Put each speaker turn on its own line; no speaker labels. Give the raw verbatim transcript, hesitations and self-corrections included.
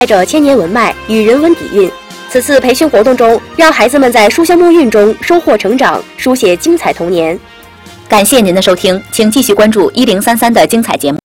带着千年文脉与人文底蕴。此次培训活动中，让孩子们在书香墨韵中收获成长，书写精彩童年。
感谢您的收听，请继续关注一零三三的精彩节目。